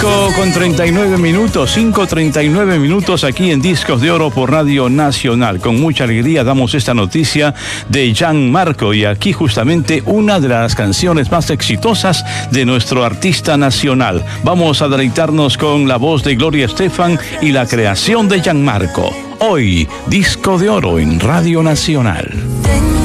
5:39, 5:39 minutos aquí en Discos de Oro por Radio Nacional. Con mucha alegría damos esta noticia de Gianmarco, y aquí justamente una de las canciones más exitosas de nuestro artista nacional. Vamos a deleitarnos con la voz de Gloria Estefan y la creación de Gianmarco. Hoy, Disco de Oro en Radio Nacional.